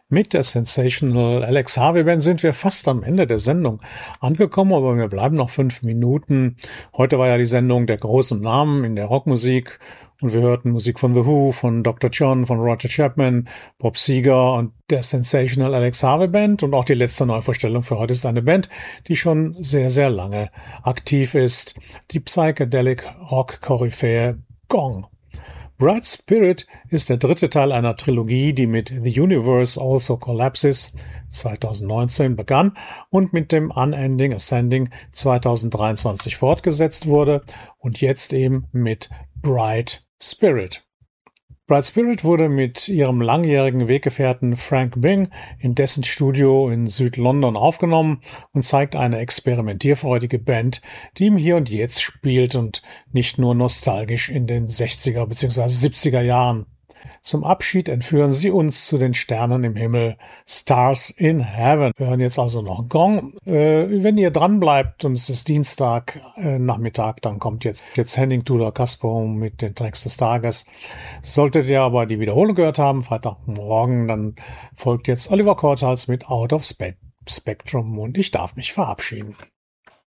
Mit der Sensational Alex Harvey Band sind wir fast am Ende der Sendung angekommen, aber wir bleiben noch 5 Minuten. Heute war ja die Sendung der großen Namen in der Rockmusik und wir hörten Musik von The Who, von Dr. John, von Roger Chapman, Bob Seger und der Sensational Alex Harvey Band. Und auch die letzte Neuvorstellung für heute ist eine Band, die schon sehr, sehr lange aktiv ist. Die Psychedelic Rock Koryphäe Gong. Bright Spirit ist der dritte Teil einer Trilogie, die mit The Universe Also Collapses 2019 begann und mit dem Unending Ascending 2023 fortgesetzt wurde und jetzt eben mit Bright Spirit. Bright Spirit wurde mit ihrem langjährigen Weggefährten Frank Byng in dessen Studio in Süd-London aufgenommen und zeigt eine experimentierfreudige Band, die im Hier und Jetzt spielt und nicht nur nostalgisch in den 60er bzw. 70er Jahren. Zum Abschied entführen sie uns zu den Sternen im Himmel, Stars in Heaven. Wir hören jetzt also noch Gong. Wenn ihr dran bleibt und es ist Dienstag Nachmittag, dann kommt jetzt Henning Tudor Kasperung mit den Tracks des Tages. Solltet ihr aber die Wiederholung gehört haben, Freitagmorgen, dann folgt jetzt Oliver Korthals mit Out of Spectrum und ich darf mich verabschieden.